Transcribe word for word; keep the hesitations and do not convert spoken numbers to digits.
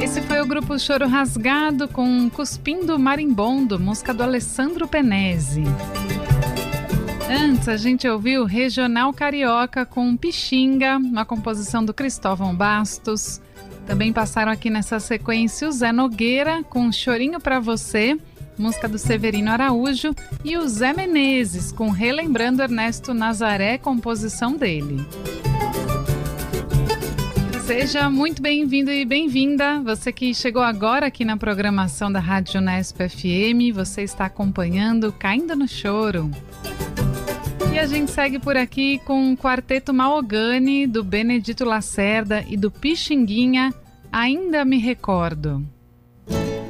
Esse foi o grupo Choro Rasgado com Cuspindo Marimbondo, música do Alessandro Penese. Antes a gente ouviu Regional Carioca com Pixinga, uma composição do Cristóvão Bastos. Também passaram aqui nessa sequência o Zé Nogueira com Chorinho Pra Você, música do Severino Araújo, e o Zé Menezes com Relembrando Ernesto Nazaré, composição dele. Seja muito bem-vindo e bem-vinda, você que chegou agora aqui na programação da Rádio Unesp F M, você está acompanhando Caindo no Choro. E a gente segue por aqui com o Quarteto Mahogany, do Benedito Lacerda e do Pixinguinha, Ainda Me Recordo.